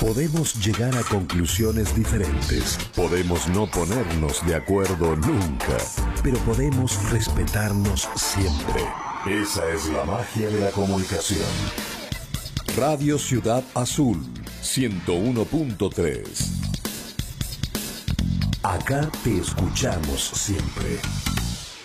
Podemos llegar a conclusiones diferentes, podemos no ponernos de acuerdo nunca, pero podemos respetarnos siempre. Esa es la magia de la comunicación. Radio Ciudad Azul, 101.3. Acá te escuchamos siempre.